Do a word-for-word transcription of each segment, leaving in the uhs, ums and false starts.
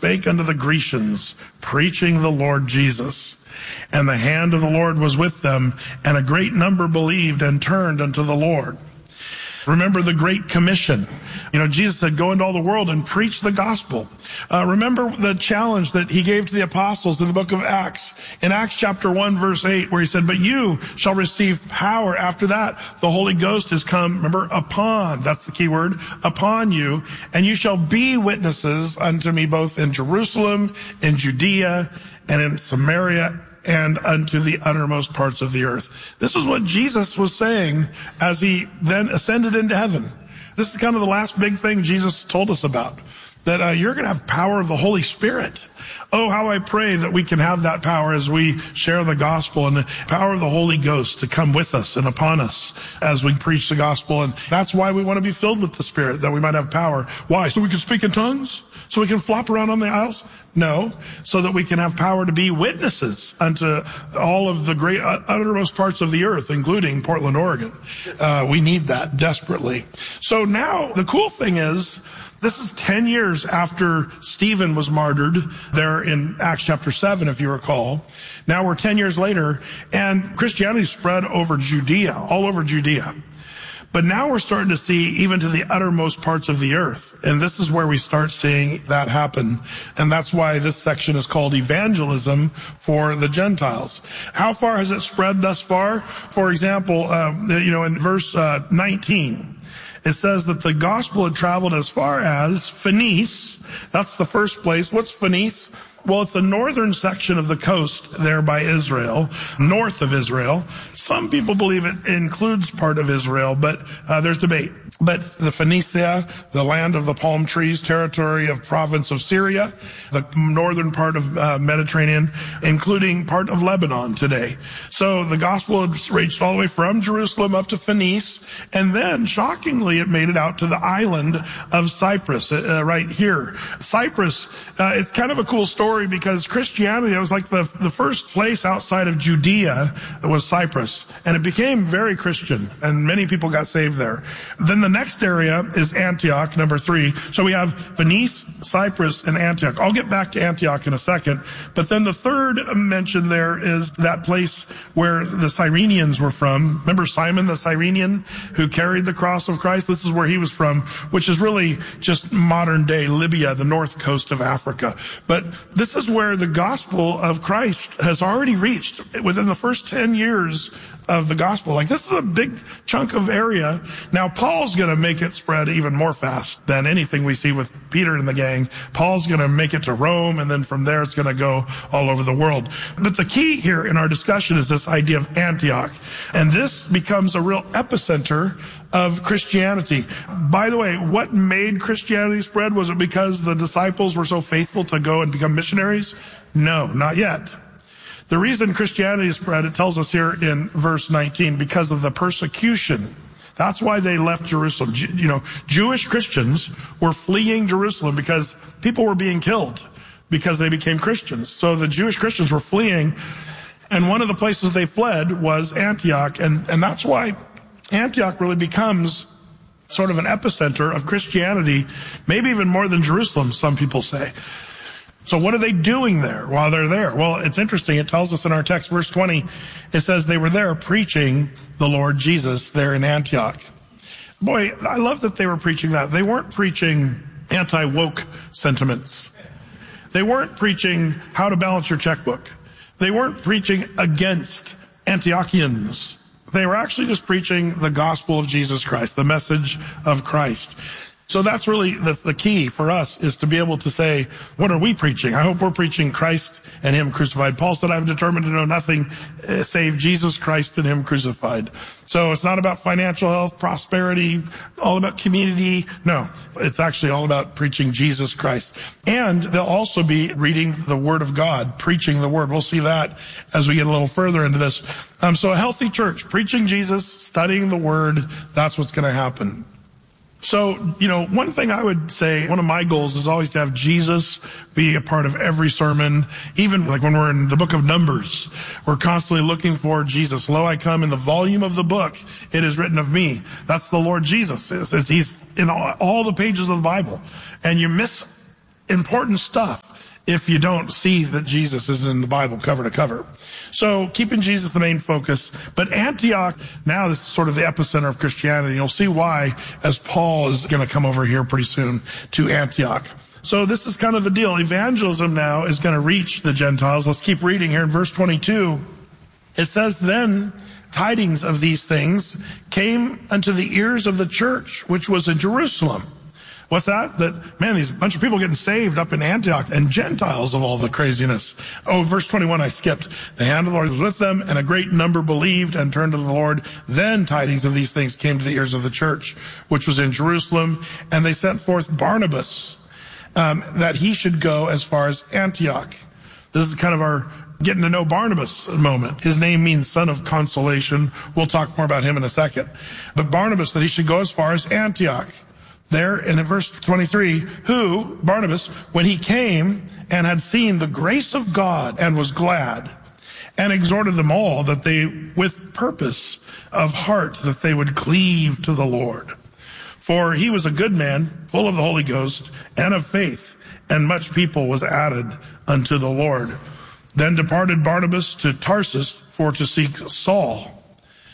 spake unto the Grecians, preaching the Lord Jesus. And the hand of the Lord was with them, and a great number believed and turned unto the Lord. Remember the Great Commission. You know, Jesus said, go into all the world and preach the gospel. Uh, remember the challenge that he gave to the apostles in the book of Acts. In Acts chapter one, verse eight, where he said, but you shall receive power. After that, the Holy Ghost is come, remember, upon, that's the key word, upon you. And you shall be witnesses unto me both in Jerusalem, in Judea, and in Samaria, and unto the uttermost parts of the earth. This is what Jesus was saying as he then ascended into heaven. This is kind of the last big thing Jesus told us about, that uh, you're going to have power of the Holy Spirit. Oh, how I pray that we can have that power as we share the gospel, and the power of the Holy Ghost to come with us and upon us as we preach the gospel. And that's why we want to be filled with the Spirit, that we might have power. Why? So we can speak in tongues? So we can flop around on the aisles? No, so that we can have power to be witnesses unto all of the great uttermost parts of the earth, including Portland, Oregon. Uh, we need that desperately. So now the cool thing is, this is ten years after Stephen was martyred there in Acts chapter seven, if you recall. Now we're ten years later, and Christianity spread over Judea, all over Judea. But now we're starting to see even to the uttermost parts of the earth. And this is where we start seeing that happen. And that's why this section is called evangelism for the Gentiles. How far has it spread thus far? For example, uh, you know, in verse uh, nineteen, it says that the gospel had traveled as far as Phoenice. That's the first place. What's Phoenice? Well, it's the northern section of the coast there by Israel, north of Israel. Some people believe it includes part of Israel, but uh, there's debate. But the Phoenicia, the land of the palm trees, territory of province of Syria, the northern part of uh, Mediterranean, including part of Lebanon today. So the gospel had reached all the way from Jerusalem up to Phoenice, and then, shockingly, it made it out to the island of Cyprus, uh, right here. Cyprus, uh, it's kind of a cool story because Christianity, it was like the, the first place outside of Judea was Cyprus, and it became very Christian, and many people got saved there. Then the next area is Antioch, number three. So we have Phoenice, Cyprus, and Antioch. I'll get back to Antioch in a second. But then the third mention there is that place where the Cyrenians were from. Remember Simon the Cyrenian who carried the cross of Christ? This is where he was from, which is really just modern day Libya, the north coast of Africa. But this is where the gospel of Christ has already reached within the first ten years of the gospel. Like, this is a big chunk of area. Now, Paul's going to make it spread even more fast than anything we see with Peter and the gang. Paul's going to make it to Rome, and then from there it's going to go all over the world. But the key here in our discussion is this idea of Antioch. And this becomes a real epicenter of Christianity. By the way, what made Christianity spread? Was it because the disciples were so faithful to go and become missionaries? No, not yet. The reason Christianity spread, it tells us here in verse nineteen, because of the persecution. That's why they left Jerusalem. You know, Jewish Christians were fleeing Jerusalem because people were being killed because they became Christians. So the Jewish Christians were fleeing, and one of the places they fled was Antioch, and, and that's why Antioch really becomes sort of an epicenter of Christianity, maybe even more than Jerusalem, some people say. So what are they doing there while they're there? Well, it's interesting. It tells us in our text, verse twenty, it says they were there preaching the Lord Jesus there in Antioch. Boy, I love that they were preaching that. They weren't preaching anti-woke sentiments. They weren't preaching how to balance your checkbook. They weren't preaching against Antiochians. They were actually just preaching the gospel of Jesus Christ, the message of Christ. So that's really the, the key for us, is to be able to say, what are we preaching? I hope we're preaching Christ and Him crucified. Paul said, I've determined to know nothing save Jesus Christ and Him crucified. So it's not about financial health, prosperity, all about community. No, it's actually all about preaching Jesus Christ. And they'll also be reading the Word of God, preaching the Word. We'll see that as we get a little further into this. Um, so a healthy church, preaching Jesus, studying the Word, that's what's going to happen. So, you know, one thing I would say, one of my goals is always to have Jesus be a part of every sermon. Even like when we're in the book of Numbers, we're constantly looking for Jesus. Lo, I come in the volume of the book. It is written of me. That's the Lord Jesus. He's in all the pages of the Bible. And you miss important stuff if you don't see that Jesus is in the Bible cover to cover. So keeping Jesus the main focus. But Antioch, now this is sort of the epicenter of Christianity. You'll see why as Paul is going to come over here pretty soon to Antioch. So this is kind of the deal. Evangelism now is going to reach the Gentiles. Let's keep reading here in verse twenty-two. It says, then tidings of these things came unto the ears of the church, which was in Jerusalem. What's that? That, man, these bunch of people getting saved up in Antioch, and Gentiles of all the craziness. Oh, verse twenty-one, I skipped. The hand of the Lord was with them, and a great number believed and turned to the Lord. Then tidings of these things came to the ears of the church, which was in Jerusalem, and they sent forth Barnabas, um, that he should go as far as Antioch. This is kind of our getting to know Barnabas moment. His name means son of consolation. We'll talk more about him in a second. But Barnabas, that he should go as far as Antioch. There in verse twenty-three, who, Barnabas, when he came and had seen the grace of God and was glad, and exhorted them all that they, with purpose of heart, that they would cleave to the Lord. For he was a good man, full of the Holy Ghost and of faith, and much people was added unto the Lord. Then departed Barnabas to Tarsus for to seek Saul.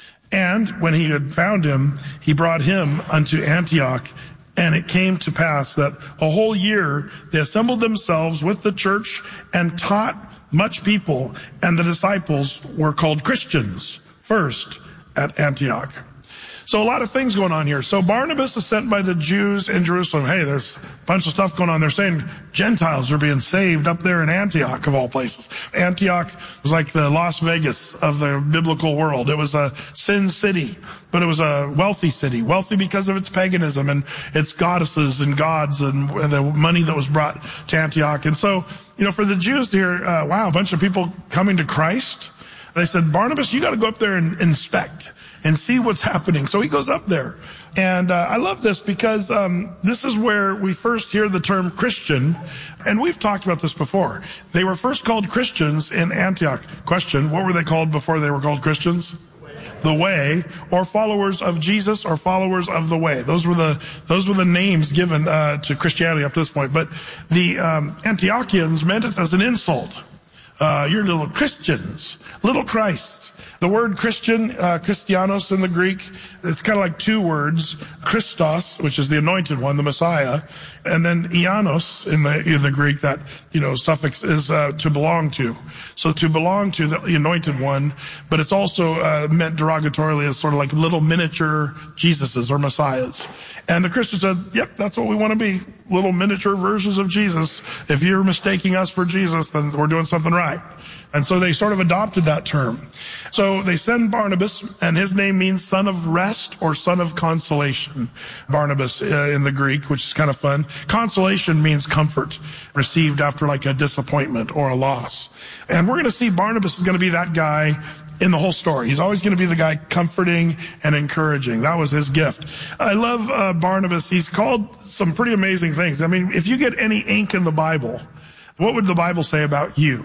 And when he had found him, he brought him unto Antioch. And it came to pass that a whole year they assembled themselves with the church and taught much people. And the disciples were called Christians first at Antioch. So a lot of things going on here. So Barnabas is sent by the Jews in Jerusalem. Hey, there's a bunch of stuff going on. They're saying Gentiles are being saved up there in Antioch, of all places. Antioch was like the Las Vegas of the biblical world. It was a sin city, but it was a wealthy city. Wealthy because of its paganism and its goddesses and gods and the money that was brought to Antioch. And so, you know, for the Jews to hear, uh, wow, a bunch of people coming to Christ, they said, Barnabas, you got to go up there and inspect and see what's happening. So he goes up there. And uh, I love this because um, this is where we first hear the term Christian. And we've talked about this before. They were first called Christians in Antioch. Question, what were they called before they were called Christians? The Way, or followers of Jesus, or followers of the Way. Those were the those were the names given uh, to Christianity up to this point. But the um, Antiochians meant it as an insult. Uh, you're little Christians, little Christs. The word Christian, uh, Christianos in the Greek, it's kind of like two words. Christos, which is the anointed one, the Messiah, and then Ianos in the, in the Greek, that, you know, suffix is uh, to belong to. So to belong to the anointed one, but it's also uh, meant derogatorily as sort of like little miniature Jesuses or Messiahs. And the Christian said, yep, that's what we want to be, little miniature versions of Jesus. If you're mistaking us for Jesus, then we're doing something right. And so they sort of adopted that term. So they send Barnabas, and his name means son of rest or son of consolation. Barnabas uh, in the Greek, which is kind of fun. Consolation means comfort, received after like a disappointment or a loss. And we're going to see Barnabas is going to be that guy in the whole story. He's always going to be the guy comforting and encouraging. That was his gift. I love uh, Barnabas. He's called some pretty amazing things. I mean, if you get any ink in the Bible, what would the Bible say about you?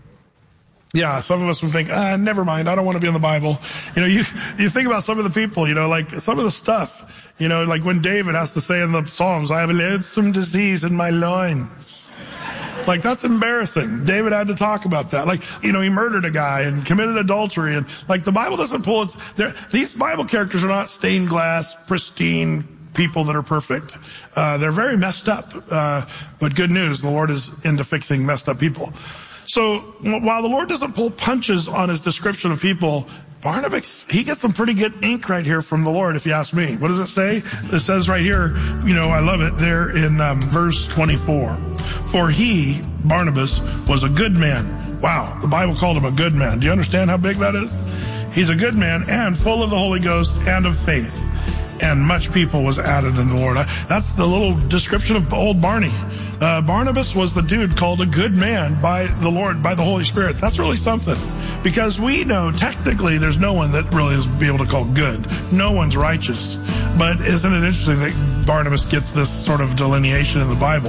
Yeah, some of us would think, ah, never mind, I don't want to be in the Bible. You know, you, you think about some of the people, you know, like some of the stuff, you know, like when David has to say in the Psalms, I have a loathsome disease in my loins. Like, that's embarrassing. David had to talk about that. Like, you know, he murdered a guy and committed adultery, and like the Bible doesn't pull it. These Bible characters are not stained glass, pristine people that are perfect. Uh, they're very messed up. Uh, but good news, the Lord is into fixing messed up people. So while the Lord doesn't pull punches on his description of people, Barnabas, he gets some pretty good ink right here from the Lord, if you ask me. What does it say? It says right here, you know, I love it there in um, verse twenty-four. For he, Barnabas, was a good man. Wow, the Bible called him a good man. Do you understand how big that is? He's a good man and full of the Holy Ghost and of faith. And much people was added in the Lord. That's the little description of old Barney. Uh, Barnabas was the dude called a good man by the Lord, by the Holy Spirit. That's really something. Because we know technically there's no one that really is be able to call good. No one's righteous. But isn't it interesting that Barnabas gets this sort of delineation in the Bible?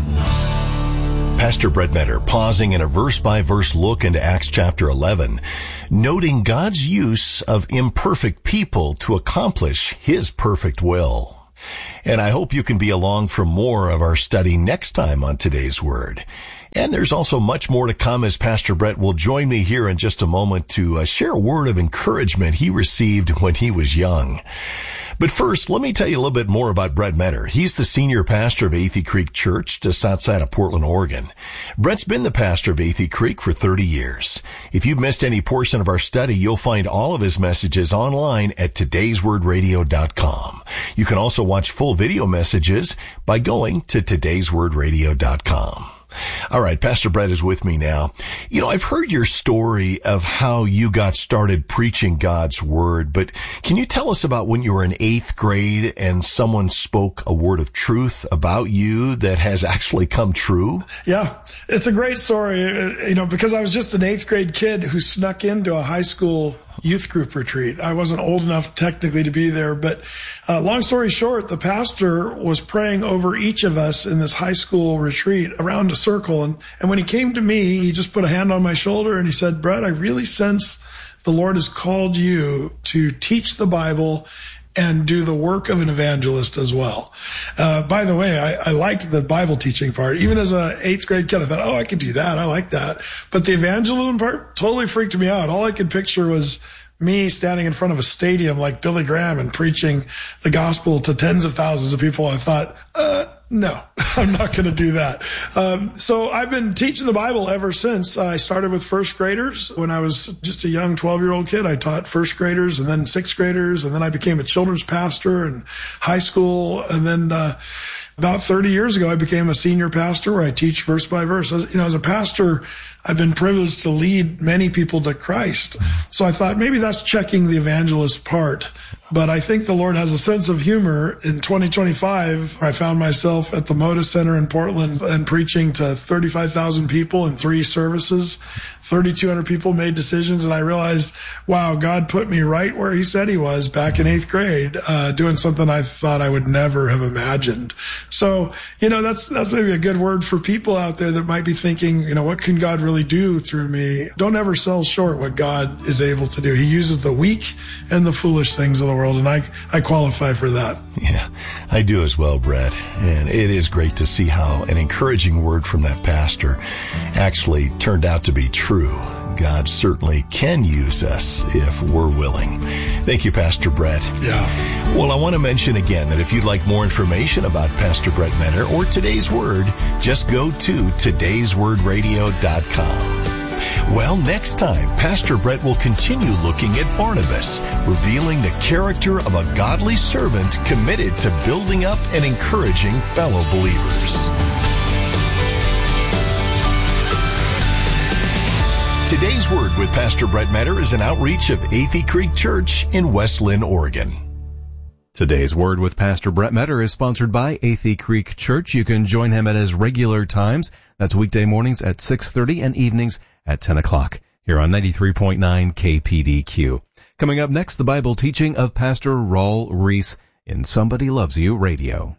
Pastor Brett Metter pausing in a verse-by-verse look into Acts chapter eleven, noting God's use of imperfect people to accomplish his perfect will. And I hope you can be along for more of our study next time on Today's Word. And there's also much more to come as Pastor Brett will join me here in just a moment to uh, share a word of encouragement he received when he was young. But first, let me tell you a little bit more about Brett Metter. He's the senior pastor of Athey Creek Church just outside of Portland, Oregon. Brett's been the pastor of Athey Creek for thirty years. If you've missed any portion of our study, you'll find all of his messages online at todays word radio dot com. You can also watch full video messages by going to todays word radio dot com. All right, Pastor Brett is with me now. You know, I've heard your story of how you got started preaching God's Word, but can you tell us about when you were in eighth grade and someone spoke a word of truth about you that has actually come true? Yeah, it's a great story, you know, because I was just an eighth grade kid who snuck into a high school youth group retreat. I wasn't old enough technically to be there, but uh, long story short, the pastor was praying over each of us in this high school retreat around a circle. And, and when he came to me, he just put a hand on my shoulder and he said, Brett, I really sense the Lord has called you to teach the Bible and do the work of an evangelist as well. Uh, by the way, I, I liked the Bible teaching part. Even as a eighth grade kid, I thought, oh, I could do that. I like that. But the evangelism part totally freaked me out. All I could picture was me standing in front of a stadium like Billy Graham and preaching the gospel to tens of thousands of people. I thought, uh, no, I'm not going to do that. Um, so I've been teaching the Bible ever since. I started with first graders. When I was just a young twelve-year-old kid, I taught first graders and then sixth graders, and then I became a children's pastor in high school. And then uh, about thirty years ago, I became a senior pastor where I teach verse by verse. As, you know, as a pastor, I've been privileged to lead many people to Christ. So I thought maybe that's checking the evangelist part. But I think the Lord has a sense of humor. In twenty twenty-five, I found myself at the Moda Center in Portland and preaching to thirty-five thousand people in three services. thirty-two hundred people made decisions, and I realized, wow, God put me right where he said he was back in eighth grade, uh, doing something I thought I would never have imagined. So, you know, that's, that's maybe a good word for people out there that might be thinking, you know, what can God really do through me? Don't ever sell short what God is able to do. He uses the weak and the foolish things of the world, and I, I qualify for that. Yeah, I do as well, Brett. And it is great to see how an encouraging word from that pastor actually turned out to be true. God certainly can use us if we're willing. Thank you, Pastor Brett. Yeah. Well, I want to mention again that if you'd like more information about Pastor Brett Metter or today's word, just go to todays word radio dot com. Well, next time, Pastor Brett will continue looking at Barnabas, revealing the character of a godly servant committed to building up and encouraging fellow believers. Today's Word with Pastor Brett Metter is an outreach of Athey Creek Church in West Lynn, Oregon. Today's Word with Pastor Brett Metter is sponsored by Athey Creek Church. You can join him at his regular times. That's weekday mornings at six thirty and evenings at ten o'clock here on ninety-three point nine K P D Q. Coming up next, the Bible teaching of Pastor Raul Reese in Somebody Loves You Radio.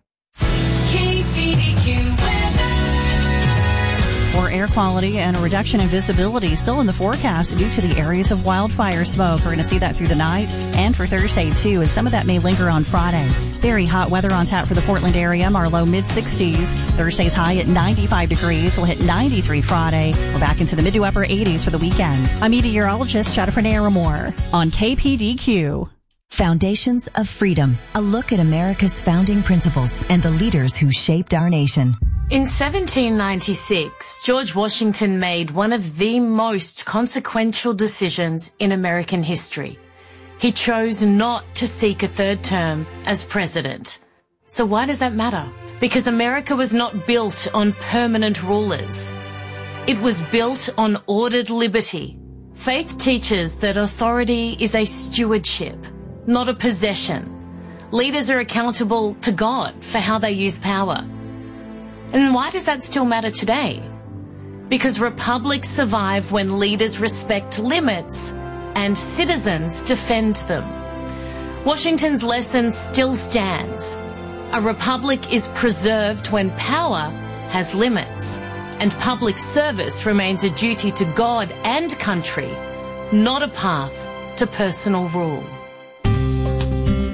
Poor air quality and a reduction in visibility still in the forecast due to the areas of wildfire smoke. We're going to see that through the night and for Thursday too, and some of that may linger on Friday. Very hot weather on tap for the Portland area. Our low mid sixties. Thursday's high at ninety-five degrees. We'll hit ninety-three Friday. We're back into the mid to upper eighties for the weekend. I'm meteorologist Jennifer Naramore on K P D Q. Foundations of Freedom, a look at America's founding principles and the leaders who shaped our nation. In seventeen ninety-six, George Washington made one of the most consequential decisions in American history. He chose not to seek a third term as president. So why does that matter? Because America was not built on permanent rulers. It was built on ordered liberty. Faith teaches that authority is a stewardship, not a possession. Leaders are accountable to God for how they use power. And why does that still matter today? Because republics survive when leaders respect limits and citizens defend them. Washington's lesson still stands. A republic is preserved when power has limits, and public service remains a duty to God and country, not a path to personal rule.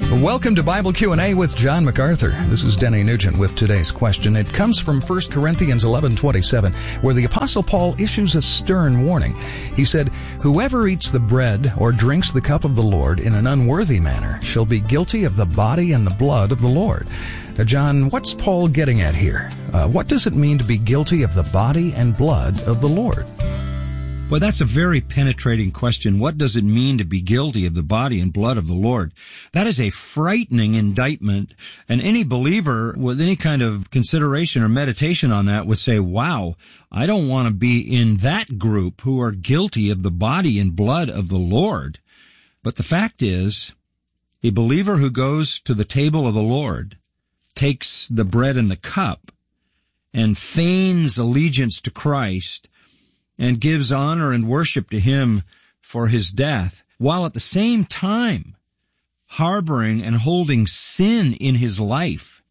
Welcome to Bible Q and A with John MacArthur. This is Denny Nugent with today's question. It comes from First Corinthians eleven twenty-seven, where the Apostle Paul issues a stern warning. He said, "Whoever eats the bread or drinks the cup of the Lord in an unworthy manner shall be guilty of the body and the blood of the Lord." Now, John, what's Paul getting at here? Uh, what does it mean to be guilty of the body and blood of the Lord? Well, that's a very penetrating question. What does it mean to be guilty of the body and blood of the Lord? That is a frightening indictment, and any believer with any kind of consideration or meditation on that would say, wow, I don't want to be in that group who are guilty of the body and blood of the Lord. But the fact is, a believer who goes to the table of the Lord, takes the bread and the cup, and feigns allegiance to Christ, and gives honor and worship to him for his death, while at the same time harboring and holding sin in his life,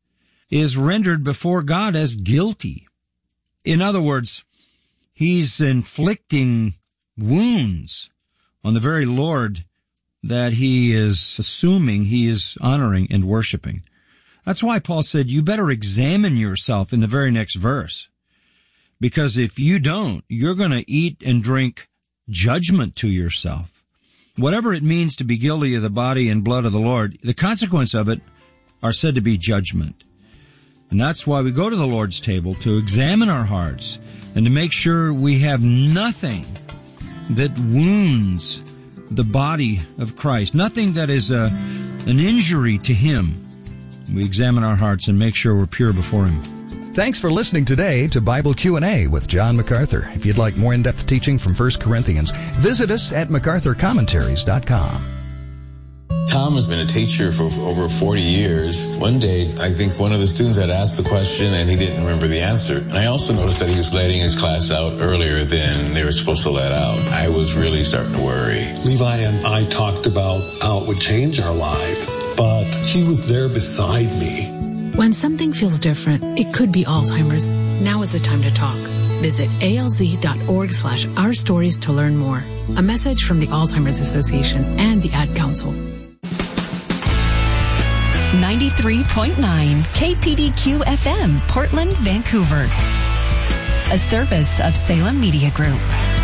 is rendered before God as guilty. In other words, he's inflicting wounds on the very Lord that he is assuming he is honoring and worshiping. That's why Paul said, you better examine yourself in the very next verse. Because if you don't, you're going to eat and drink judgment to yourself. Whatever it means to be guilty of the body and blood of the Lord, the consequence of it are said to be judgment. And that's why we go to the Lord's table, to examine our hearts and to make sure we have nothing that wounds the body of Christ, nothing that is a, an injury to Him. We examine our hearts and make sure we're pure before Him. Thanks for listening today to Bible Q and A with John MacArthur. If you'd like more in-depth teaching from First Corinthians, visit us at macarthur commentaries dot com. Tom has been a teacher for over forty years. One day, I think one of the students had asked the question and he didn't remember the answer. And I also noticed that he was letting his class out earlier than they were supposed to let out. I was really starting to worry. Levi and I talked about how it would change our lives, but he was there beside me. When something feels different, it could be Alzheimer's. Now is the time to talk. Visit alz.org slash our stories to learn more. A message from the Alzheimer's Association and the Ad Council. ninety-three point nine K P D Q F M, Portland, Vancouver. A service of Salem Media Group.